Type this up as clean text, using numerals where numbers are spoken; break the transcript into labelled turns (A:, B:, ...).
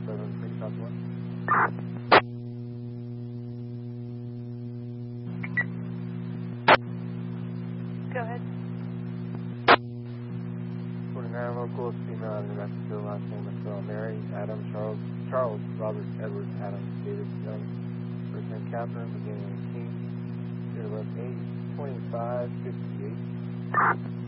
A: 7, copy 1.
B: Go ahead.
A: 49 local, female out of New Mexico, last name is Mary, Adam, Charles, Robert, Edward, Adam, David, Young, first name Catherine, beginning 18, date of birth 8/25/58.